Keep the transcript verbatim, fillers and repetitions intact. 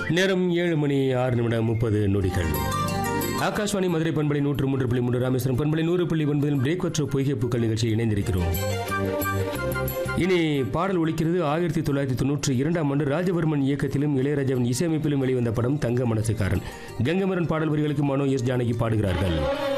நேரம் ஏழு மணி ஆறு நிமிடம் முப்பது நொடிகள். ஆகாஷ்வாணி மதுரை பண்பலை நூற்று மூன்று புள்ளி மூன்று, ராமேஸ்வரம் பண்பலை நூறு புள்ளி ஒன்பதில் பிரேக் வற்ற பொய்கை பூக்கள் நிகழ்ச்சியில் இணைந்திருக்கிறோம். இனி பாடல் ஒலிக்கிறது. ஆயிரத்தி தொள்ளாயிரத்தி தொன்னூற்றி இரண்டாம் ஆண்டு ராஜவர்மன் இயக்கத்திலும் இளையராஜாவின் இசையமைப்பிலும் வெளிவந்த படம் தங்க மனசுக்காரன். கங்கமரன் பாடல் வரிகளுக்கு மனோ எஸ் ஜானகி பாடுகிறார்கள்.